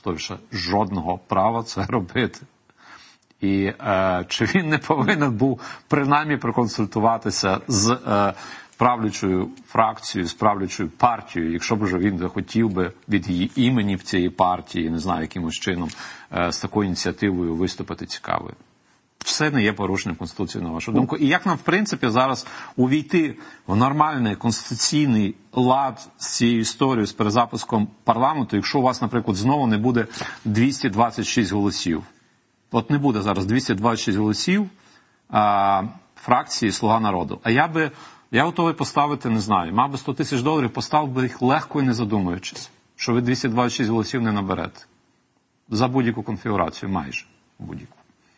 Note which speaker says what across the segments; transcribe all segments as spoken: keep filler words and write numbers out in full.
Speaker 1: Тож жодного права це робити. І е, чи він не повинен був принаймні проконсультуватися з е, правлячою фракцією, з правлячою партією, якщо б вже він захотів би від її імені в цієї партії, не знаю, якимось чином, е, з такою ініціативою виступити цікавою. Все не є порушенням Конституції, на вашу думку. І як нам, в принципі, зараз увійти в нормальний конституційний лад з цією історією, з перезапуском парламенту, якщо у вас, наприклад, знову не буде двісті двадцять шість голосів? От не буде зараз двісті двадцять шість голосів а, фракції «Слуга народу». А я би, я готовий поставити, не знаю, мав би сто тисяч доларів, поставив би їх легко і не задумуючись, що ви двісті двадцять шість голосів не наберете. За будь-яку конфігурацію, майже будь-яку.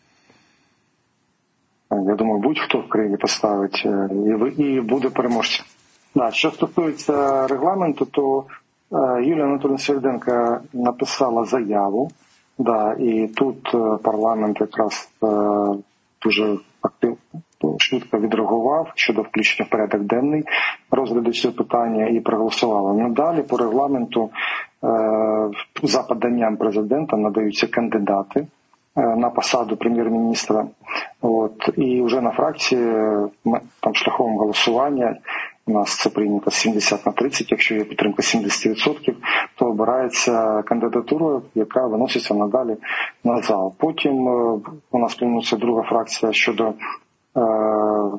Speaker 2: Я думаю, будь-хто в країні поставить і, і буде переможцем. Да, що стосується регламенту, то е, Юлія Анатоліївна Середенко написала заяву, да, і тут е, парламент якраз е, дуже активно, швидко відреагував щодо включення в порядок денний розгляду цього питання і проголосували. Надалі по регламенту е, за поданням президента надаються кандидати на посаду прем'єр-міністра. От. І вже на фракції там шляхом голосування, у нас це прийнято сімдесят на тридцять, якщо є підтримка сімдесят відсотків, то обирається кандидатура, яка виноситься надалі на зал. Потім у нас планується друга фракція щодо е-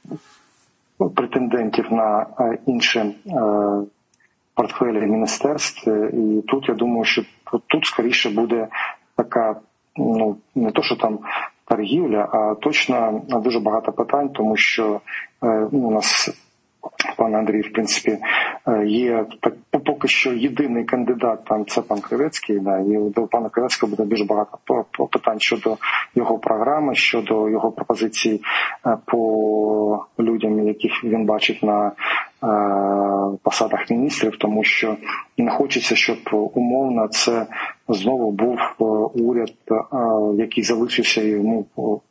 Speaker 2: претендентів на інші е- портфелі міністерств. І тут, я думаю, що тут скоріше буде така, ну, не то, що там торгівля, а точно дуже багато питань, тому що е, у нас пан Андрій, в принципі, є так, поки що єдиний кандидат, там це пан Кривецький, да, і до пана Кривецького буде дуже багато питань щодо його програми, щодо його пропозицій по людям, яких він бачить на е, посадах міністрів, тому що не хочеться, щоб умовно це знову був уряд, е, який залишився йому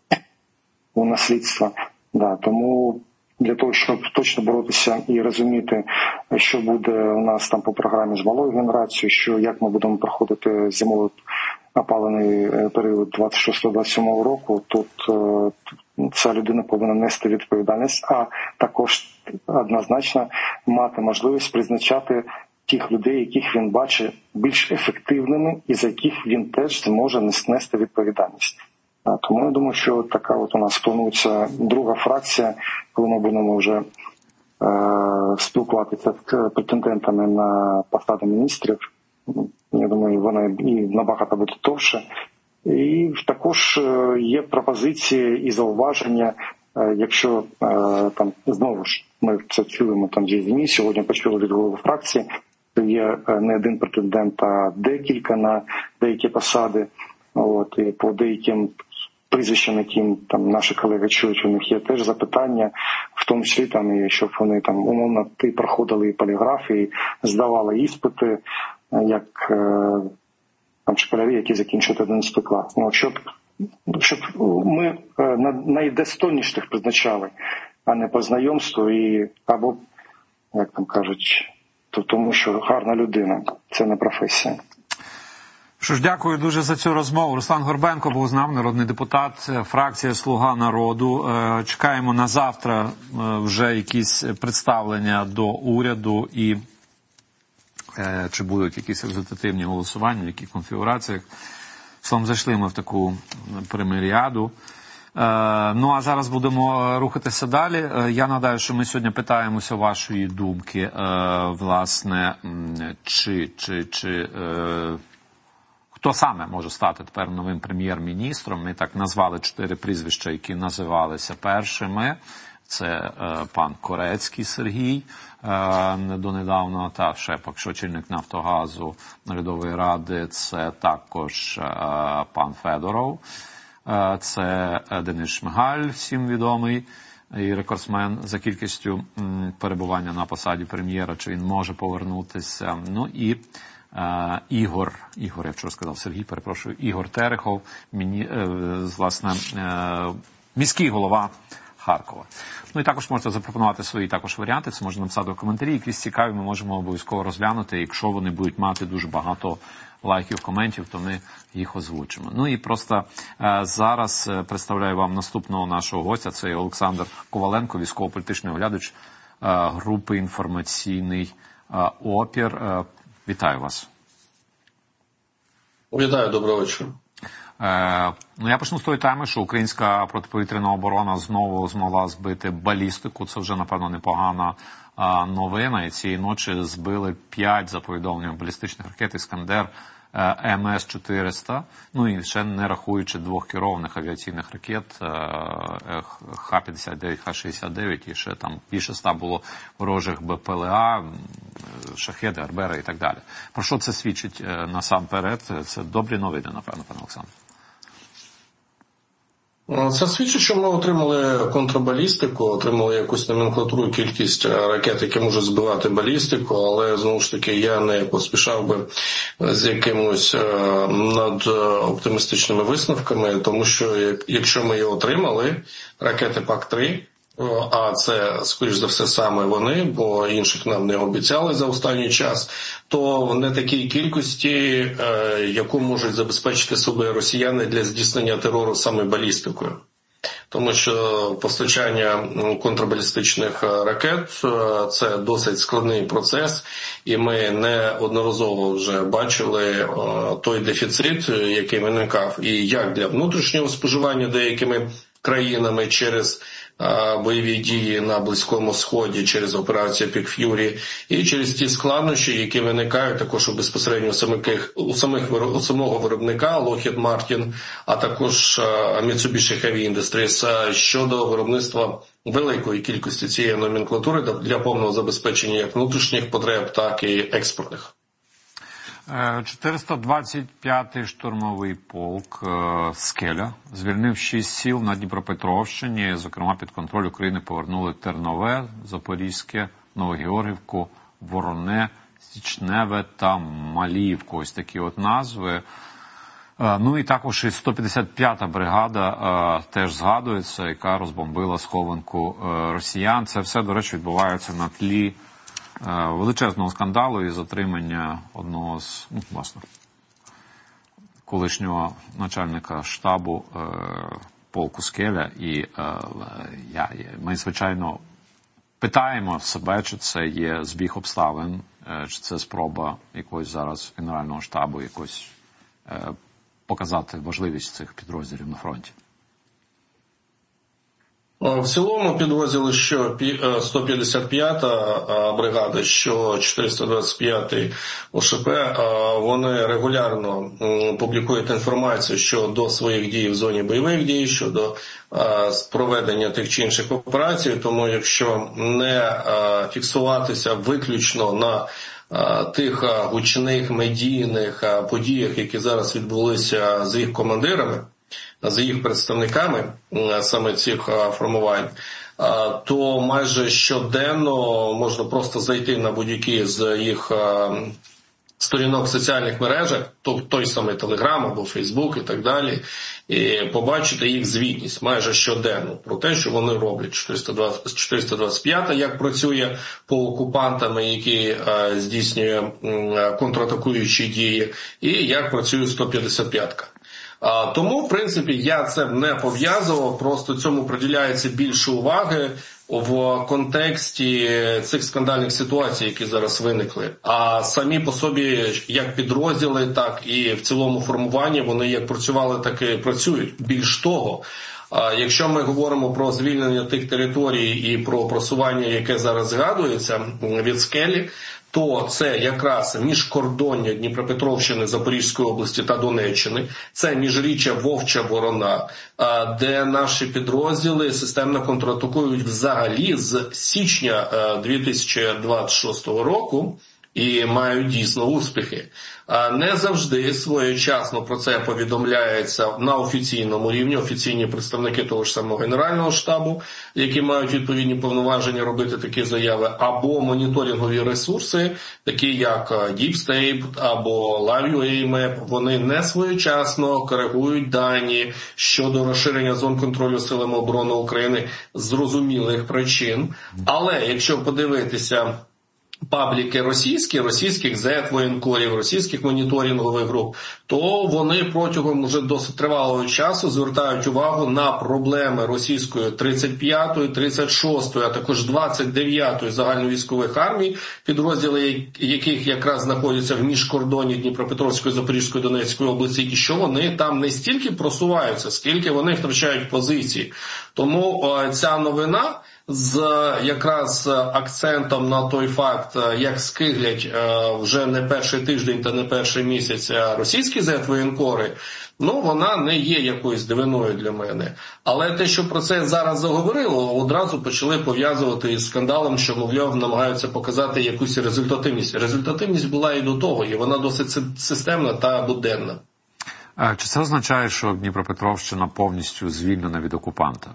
Speaker 2: у наслідство. Да, тому для того, щоб точно боротися і розуміти, що буде у нас там по програмі з малою генерацією, що як ми будемо проходити зимовий опалений період двадцять шостого двадцять сьомого року, тут ця людина повинна нести відповідальність, а також однозначно мати можливість призначати тих людей, яких він бачить більш ефективними і за яких він теж зможе нести відповідальність. Тому я думаю, що така от у нас планується друга фракція, коли ми будемо вже е, спілкуватися з претендентами на посади міністрів. Я думаю, вона і набагато буде довше. І також є пропозиції і зауваження, е, якщо е, там знову ж ми це чуємо там зі ЗМІ, сьогодні почули від голови фракції, то є не один претендент, а декілька на деякі посади. От, і по деяким прізвищам, яким там наші колеги чують, у них є теж запитання, в тому числі там, і щоб вони там умовно і проходили і поліграф, і здавали іспити, як там школярі, які закінчують одинадцятий клас. Ну, щоб, щоб ми найдостойніших призначали, а не по знайомству і або, як там кажуть, то тому що гарна людина, це не професія.
Speaker 1: Що ж, дякую дуже за цю розмову. Руслан Горбенко був з нами, народний депутат, фракція «Слуга народу». Чекаємо на завтра вже якісь представлення до уряду і чи будуть якісь результативні голосування, в яких конфігураціях. Словом, зайшли ми в таку примиріаду. Ну, а зараз будемо рухатися далі. Я нагадаю, що ми сьогодні питаємося вашої думки, власне, чи, чи, чи хто саме може стати тепер новим прем'єр-міністром. Ми так назвали чотири прізвища, які називалися першими. Це е, пан Корецький Сергій, е, донедавна, та ще поки що очільник Нафтогазу, наглядової ради. Це також е, пан Федоров. Е, це Денис Шмигаль, всім відомий, і рекордсмен за кількістю м, перебування на посаді прем'єра, чи він може повернутися. Ну і Uh, Ігор, Ігор, я вчора сказав, Сергій, перепрошую, Ігор Терехов, міні, uh, власне, uh, міський голова Харкова. Ну і також можете запропонувати свої також варіанти, це можна написати в коментарі, якісь цікаві ми можемо обов'язково розглянути, якщо вони будуть мати дуже багато лайків, коментів, то ми їх озвучимо. Ну і просто е, зараз представляю вам наступного нашого гостя, це Олександр Коваленко, військово-політичний оглядач е, групи «Інформаційний е, опір». Е, вітаю вас.
Speaker 3: Вітаю, доброго вечора.
Speaker 1: Е, ну, я почну з тої теми, що українська протиповітряна оборона знову змогла збити балістику. Це вже, напевно, непогана е, новина. І цієї ночі збили п'ять, за повідомленням, балістичних ракет «Іскандер» Ем Ес чотириста, ну і ще не рахуючи двох керованих авіаційних ракет Ха п'ятдесят дев'ять, Ха шістдесят дев'ять, і ще там більше ста було ворожих Бе Пе Еле А, шахеди, арбери і так далі. Про що це свідчить насамперед? Це добрі новини, напевно, пане Олександр.
Speaker 3: Це свідчить, що ми отримали контрбалістику, отримали якусь номенклатуру, кількість ракет, які можуть збивати балістику, але, знову ж таки, я не поспішав би з якимось надоптимістичними висновками, тому що якщо ми її отримали, ракети Пак три, а це, скоріш за все, саме вони, бо інших нам не обіцяли за останній час, то в не такій кількості, яку можуть забезпечити собі росіяни для здійснення терору саме балістикою. Тому що постачання контрбалістичних ракет – це досить складний процес, і ми неодноразово вже бачили той дефіцит, який виникав, і як для внутрішнього споживання деякими країнами через бойові дії на Близькому Сході, через операцію Пік Ф'юрі, і через ті складнощі, які виникають також у безпосередньо у самих, у самих у самого виробника Lockheed Martin, а також Mitsubishi Heavy Industries щодо виробництва великої кількості цієї номенклатури для повного забезпечення як внутрішніх потреб, так і експортних.
Speaker 1: чотириста двадцять п'ятий штурмовий полк «Скеля» звільнив шість сіл на Дніпропетровщині. Зокрема, під контроль України повернули Тернове, Запорізьке, Новогеоргівку, Вороне, Січневе та Маліївку. Ось такі от назви. Ну і також і сто п'ятдесят п'ята бригада теж згадується, яка розбомбила схованку росіян. Це все, до речі, відбувається на тлі величезного скандалу і затримання одного з, ну, власне, колишнього начальника штабу е, полку «Скеля». І е, я, ми, звичайно, питаємо себе, чи це є збіг обставин, е, чи це спроба якогось зараз Генерального штабу якось е, показати важливість цих підрозділів на фронті.
Speaker 3: В цілому підрозділи, що сто п'ятдесят п'ята бригада, що чотириста двадцять п'ятий О Ше Пе, вони регулярно публікують інформацію щодо своїх дій в зоні бойових дій, щодо проведення тих чи інших операцій. Тому якщо не фіксуватися виключно на тих гучних медійних подіях, які зараз відбулися з їх командирами, з їх представниками саме цих формувань, то майже щоденно можна просто зайти на будь-які з їх сторінок в соціальних мережах, той самий Телеграм або Фейсбук і так далі, і побачити їх звітність майже щоденно про те, що вони роблять. чотириста двадцять п'ята, як працює по окупантам, які здійснює контратакуючі дії, і як працює сто п'ятдесят п'ятка. Тому, в принципі, я це не пов'язував, просто цьому приділяється більше уваги в контексті цих скандальних ситуацій, які зараз виникли. А самі по собі, як підрозділи, так і в цілому формуванні, вони як працювали, так і працюють. Більш того, якщо ми говоримо про звільнення тих територій і про просування, яке зараз згадується від «Скелі», то це якраз міжкордоння Дніпропетровщини, Запорізької області та Донеччини, це міжріччя Вовча-Ворона, де наші підрозділи системно контратакують взагалі з січня дві тисячі двадцять шостого року і мають дійсно успіхи. Не завжди своєчасно про це повідомляється на офіційному рівні, офіційні представники того ж самого Генерального штабу, які мають відповідні повноваження робити такі заяви, або моніторингові ресурси, такі як Deep State або LiveUA Map, вони не своєчасно коригують дані щодо розширення зон контролю силами оборони України з зрозумілих причин. Але якщо подивитися пабліки російські, російських зет-воєнкорів, російських моніторингових груп, то вони протягом вже досить тривалого часу звертають увагу на проблеми російської тридцять п'ятої, тридцять шостої, а також двадцять дев'ятої загальновійськових армій, підрозділи яких якраз знаходяться в міжкордоні Дніпропетровської, Запорізької, Донецької області, і що вони там не стільки просуваються, скільки вони втрачають позиції. Тому ця новина з якраз акцентом на той факт, як скиглять вже не перший тиждень та не перший місяць російські зет-воєнкори, ну, вона не є якоюсь дивиною для мене. Але те, що про це зараз заговорило, одразу почали пов'язувати із скандалом, що, мовляв, намагаються показати якусь результативність. Результативність була і до того, і вона досить системна та буденна.
Speaker 1: Чи це означає, що Дніпропетровщина повністю звільнена від окупанта?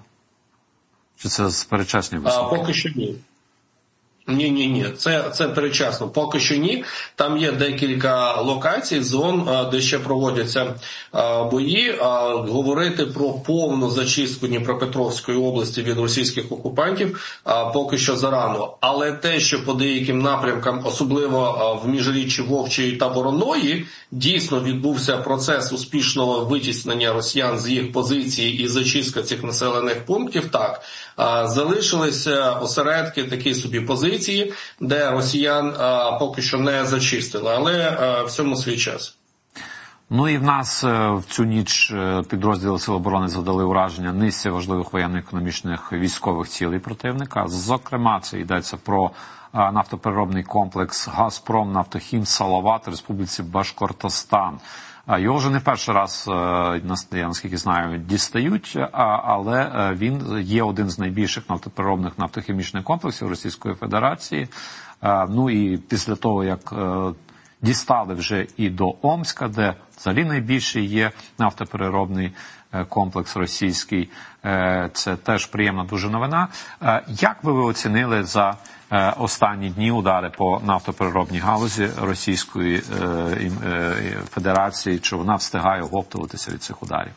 Speaker 1: Чи це передчасні висновки?
Speaker 3: А, поки що ні. Ні-ні-ні, це, це передчасно. Поки що ні. Там є декілька локацій, зон, де ще проводяться бої. Говорити про повну зачистку Дніпропетровської області від російських окупантів поки що зарано. Але те, що по деяким напрямкам, особливо в міжріччі Вовчої та Вороної, дійсно відбувся процес успішного витіснення росіян з їх позицій і зачистка цих населених пунктів, так. Залишилися осередки, такі собі позиції, де росіян а, поки що не зачистили, але а, в цьому свій час.
Speaker 1: Ну і в нас в цю ніч підрозділи Сил оборони завдали ураження низці важливих воєнно-економічних військових цілей противника. Зокрема, це йдеться про нафтопереробний комплекс «Газпром Нафтохім Салават» в Республіці Башкортостан. Його вже не перший раз, я наскільки знаю, дістають, але він є один з найбільших нафтопереробних нафтохімічних комплексів Російської Федерації. Ну і після того, як дістали вже і до Омська, де взагалі найбільший є нафтопереробний комплекс російський, це теж приємна дуже новина. Як би ви оцінили за останні дні удари по нафтопереробній галузі Російської Федерації, чи вона встигає оговтуватися від цих ударів?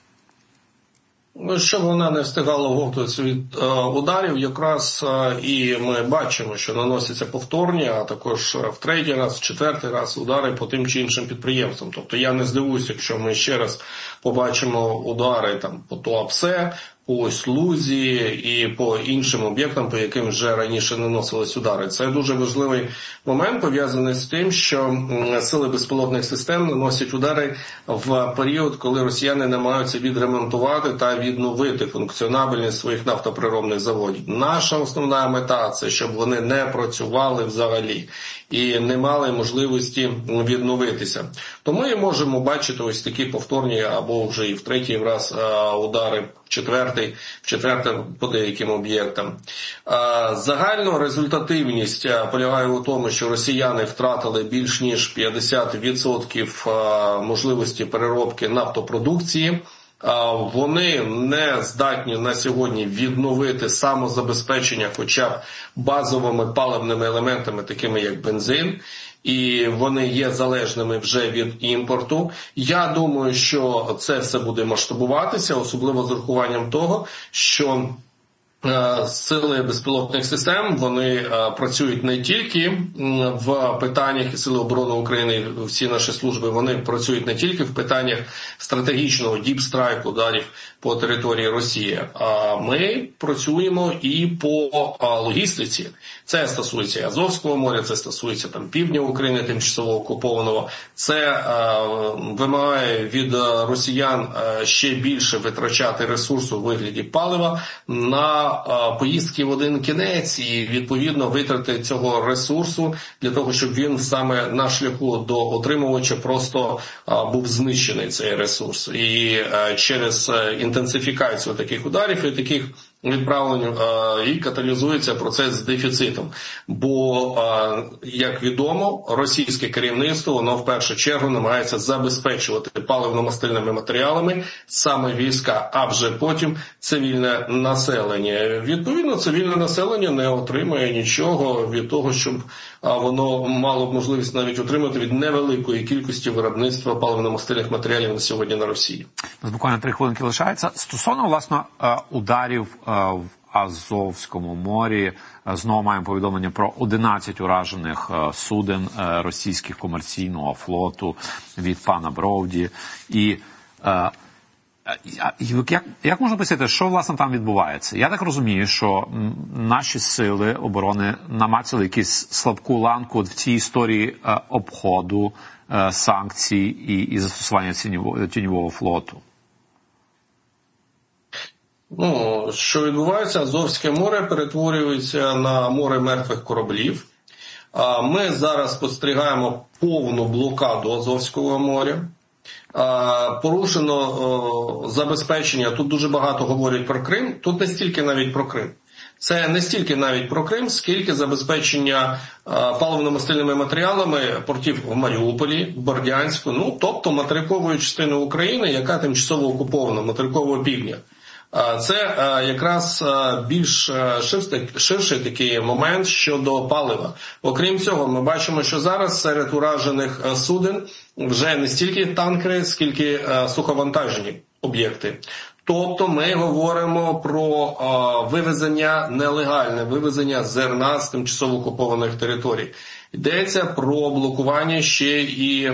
Speaker 3: Щоб вона не встигала оговтуватися від е, ударів, якраз е, і ми бачимо, що наносяться повторні, а також в третій раз, в четвертий раз удари по тим чи іншим підприємствам. Тобто я не здивуюся, якщо ми ще раз побачимо удари там по Туапсе, по Слузі і по іншим об'єктам, по яким вже раніше наносились удари. Це дуже важливий момент, пов'язаний з тим, що сили безпілотних систем наносять удари в період, коли росіяни намагаються відремонтувати та відновити функціонабельність своїх нафтопереробних заводів. Наша основна мета – це щоб вони не працювали взагалі і не мали можливості відновитися. Тому і можемо бачити ось такі повторні або вже і в третій раз удари, в четвертий, в четвертий по деяким об'єктам. Загальна результативність полягає у тому, що росіяни втратили більш ніж п'ятдесят відсотків можливості переробки нафтопродукції. Вони не здатні на сьогодні відновити самозабезпечення хоча б базовими паливними елементами, такими як бензин, і вони є залежними вже від імпорту. Я думаю, що це все буде масштабуватися, особливо з урахуванням того, що сили безпілотних систем, вони працюють не тільки в питаннях, і Сили оборони України, всі наші служби, вони працюють не тільки в питаннях стратегічного діпстрайку ударів по території Росії, а ми працюємо і по логістиці. Це стосується Азовського моря, це стосується там півдня України, тимчасово окупованого. Це вимагає від росіян ще більше витрачати ресурсу у вигляді палива на поїздки в один кінець і, відповідно, витрати цього ресурсу для того, щоб він саме на шляху до отримувача просто був знищений, цей ресурс. І через інтенсифікацію таких ударів і таких відправленню, і каталізується процес з дефіцитом. Бо, як відомо, російське керівництво, воно в першу чергу намагається забезпечувати паливно-мастильними матеріалами саме війська, а вже потім цивільне населення. Відповідно, цивільне населення не отримує нічого від того, щоб воно мало б можливість навіть отримати від невеликої кількості виробництва паливно-мастильних матеріалів на сьогодні на Росії.
Speaker 1: Буквально три хвилинки лишається. Стосовно, власне, ударів в Азовському морі, знову маємо повідомлення про одинадцять уражених суден російських комерційного флоту від пана Бровді. І Як, як можна пояснити, що, власне, там відбувається? Я так розумію, що наші сили оборони намацали якусь слабку ланку в цій історії обходу санкцій і, і застосування тіньового флоту.
Speaker 3: Ну, що відбувається? Азовське море перетворюється на море мертвих кораблів. Ми зараз спостерігаємо повну блокаду Азовського моря. Порушено забезпечення, тут дуже багато говорять про Крим, тут не стільки навіть про Крим. Це не стільки навіть про Крим, скільки забезпечення паливно-мастильними матеріалами портів в Маріуполі, Бердянську, ну, тобто материкової частини України, яка тимчасово окупована, материкового півдня. Це якраз більш ширший такий момент щодо палива. Окрім цього, ми бачимо, що зараз серед уражених суден вже не стільки танкери, скільки суховантажні об'єкти. Тобто ми говоримо про вивезення, нелегальне вивезення зерна з тимчасово окупованих територій. Йдеться про блокування ще і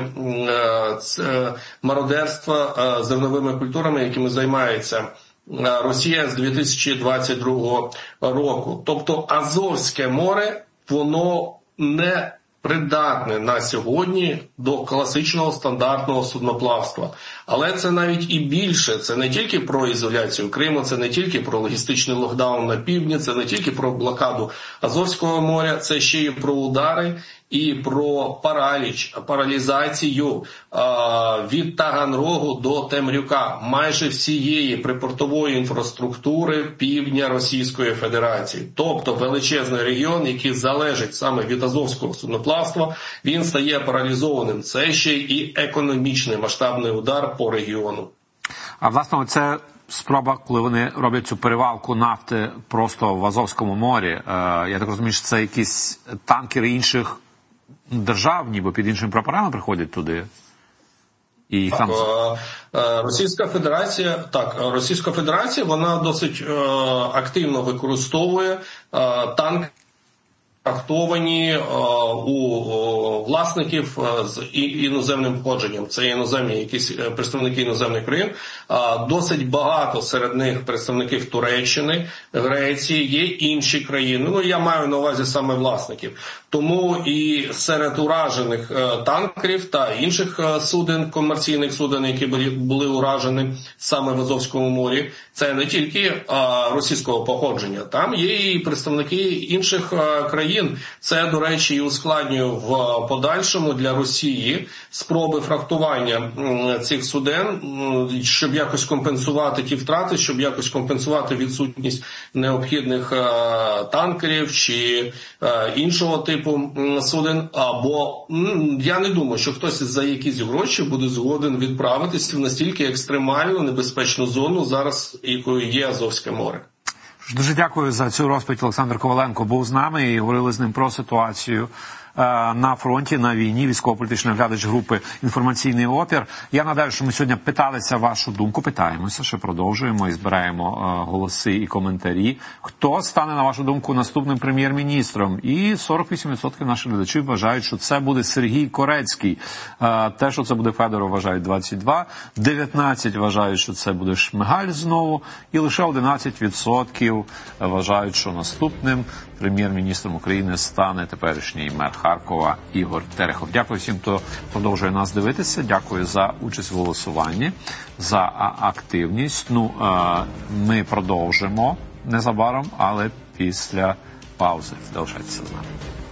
Speaker 3: мародерства зерновими культурами, якими займається Росія з дві тисячі двадцять другого року. Тобто Азовське море, воно не придатне на сьогодні до класичного стандартного судноплавства. Але це навіть і більше. Це не тільки про ізоляцію Криму, це не тільки про логістичний локдаун на півдні, це не тільки про блокаду Азовського моря, це ще і про удари і про параліч, паралізацію а, від Таганрогу до Темрюка майже всієї припортової інфраструктури півдня Російської Федерації. Тобто величезний регіон, який залежить саме від азовського судноплавства, він стає паралізованим. Це ще і економічний масштабний удар по регіону.
Speaker 1: А власне, це спроба, коли вони роблять цю перевалку нафти просто в Азовському морі. Я так розумію, що це якісь танкери інших держав, ніби під іншими прапорами приходять туди? І
Speaker 3: так,
Speaker 1: там...
Speaker 3: Російська Федерація, так, Російська Федерація, вона досить е, активно використовує е, танки, трактовані е, у е, власників е, з іноземним походженням. Це іноземні, якісь представники іноземних країн. Е, досить багато серед них представників Туреччини, Греції, є інші країни. Ну, я маю на увазі саме власників. Тому і серед уражених е, танкерів та інших е, суден, комерційних суден, які були, були уражені саме в Азовському морі, це не тільки е, російського походження. Там є і представники інших е, країн. Це, до речі, і ускладнює в подальшому для Росії спроби фрахтування е, цих суден, е, щоб якось компенсувати ті втрати, щоб якось компенсувати відсутність необхідних е, танкерів чи е, іншого типу суден, або я не думаю, що хтось за якісь гроші буде згоден відправитися в настільки екстремальну небезпечну зону зараз, якою є Азовське море.
Speaker 1: Дуже дякую за цю розповідь. Олександр Коваленко був з нами і говорили з ним про ситуацію на фронті, на війні, військово-політичний оглядач групи «Інформаційний опір». Я нагадаю, що ми сьогодні питалися вашу думку, питаємося, ще продовжуємо і збираємо голоси і коментарі. Хто стане, на вашу думку, наступним прем'єр-міністром? І сорок вісім відсотків наших глядачів вважають, що це буде Сергій Корецький. Те, що це буде Федоров, вважають двадцять два. дев'ятнадцять вважають, що це буде Шмигаль знову. І лише одинадцять відсотків вважають, що наступним прем'єр-міністром України стане теперішній мер Харкова Ігор Терехов. Дякую всім, хто продовжує нас дивитися. Дякую за участь в голосуванні, за активність. Ну, ми продовжимо незабаром, але після паузи. Залишайтеся з нами.